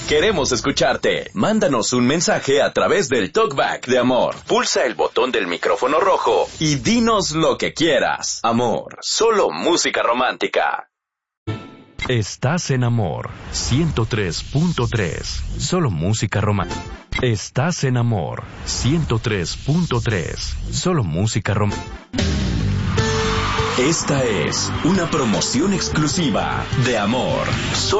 Queremos escucharte. Mándanos un mensaje a través del TalkBack de Amor. Pulsa el botón del micrófono rojo y dinos lo que quieras. Amor, solo música romántica. Estás en Amor 103.3. Solo música romántica. Estás en Amor 103.3. Solo música romántica. Esta es una promoción exclusiva de Amor.